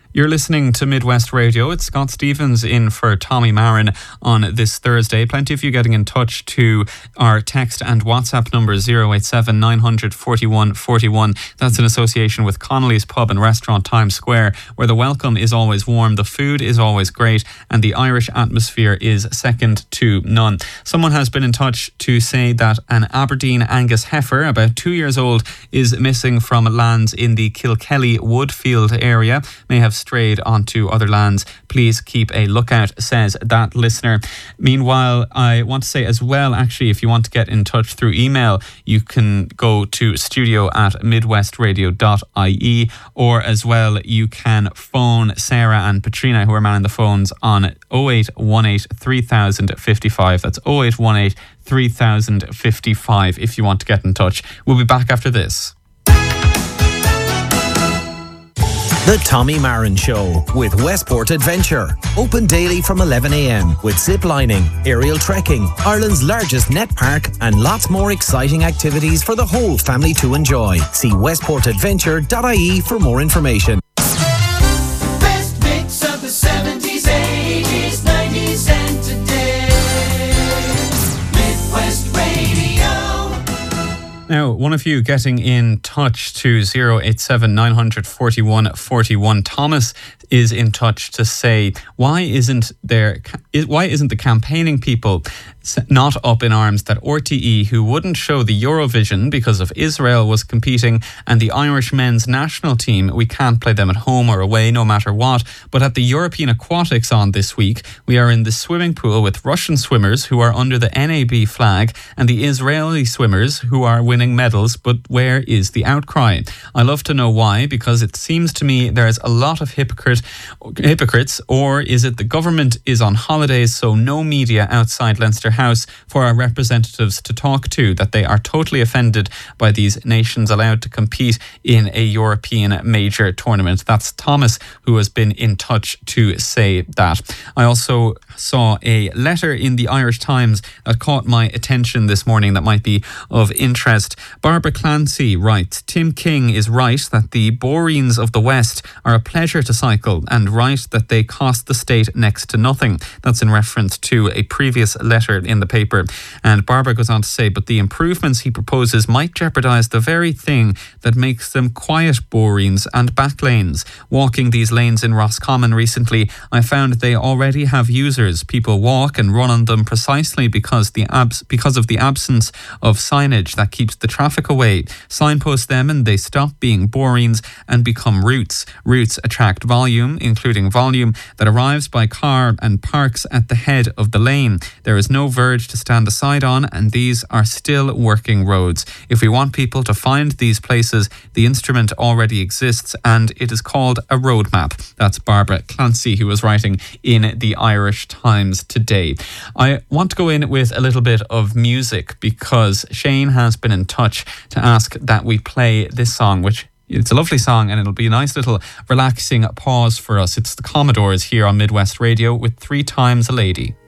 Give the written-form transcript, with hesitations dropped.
You're listening to Midwest Radio. It's Scott Stevens in for Tommy Marin on this Thursday. Plenty of you getting in touch to our text and WhatsApp number 087 900 41 41. That's in association with Connolly's Pub and Restaurant Times Square, where the welcome is always warm, the food is always great, and the Irish atmosphere is second to none. Someone has been in touch to say that an Aberdeen Angus heifer, about 2 years old, is missing from lands in the Kilkelly Woodfield area. May have strayed onto other lands. Please keep a lookout, says that listener. Meanwhile, I want to say as well, actually, if you want to get in touch through email, you can go to studio@midwestradio.ie, or as well, you can phone Sarah and Patrina, who are manning the phones, on 0818 3055. That's 0818 3055 if you want to get in touch. We'll be back after this. The Tommy Marin Show with Westport Adventure. Open daily from 11 a.m. with zip lining, aerial trekking, Ireland's largest net park, and lots more exciting activities for the whole family to enjoy. See westportadventure.ie for more information. Best mix of the 70s, 80s, 90s, and today. Midwest Radio. Now, one of you getting in touch to 087 900 41 41. Thomas is in touch to say, why isn't the campaigning people not up in arms that RTE, who wouldn't show the Eurovision because of Israel was competing, and the Irish men's national team, we can't play them at home or away no matter what, but at the European Aquatics on this week, we are in the swimming pool with Russian swimmers who are under the NAB flag and the Israeli swimmers who are winning medals, but where is the outcry? I love to know why, because it seems to me there's a lot of hypocrites, or is it the government is on holidays, so no media outside Leinster House for our representatives to talk to, that they are totally offended by these nations allowed to compete in a European major tournament? That's Thomas, who has been in touch to say that. I also saw a letter in the Irish Times that caught my attention this morning that might be of interest. Barbara Clancy writes, Tim King is right that the boreens of the West are a pleasure to cycle, and right that they cost the state next to nothing. That's in reference to a previous letter in the paper. And Barbara goes on to say, but the improvements he proposes might jeopardise the very thing that makes them quiet boreens and back lanes. Walking these lanes in Roscommon recently, I found they already have users. People walk and run on them precisely because of the absence of signage that keeps the traffic away. Signpost them and they stop being boreens and become routes. Routes attract volume, including volume that arrives by car and parks at the head of the lane. There is no verge to stand aside on, and these are still working roads. If we want people to find these places, the instrument already exists, and it is called a roadmap. That's Barbara Clancy, who was writing in the Irish Times today. I want to go in with a little bit of music because Shane has been in touch to ask that we play this song, which it's a lovely song and it'll be a nice little relaxing pause for us. It's the Commodores here on Midwest Radio with 3 Times a Lady.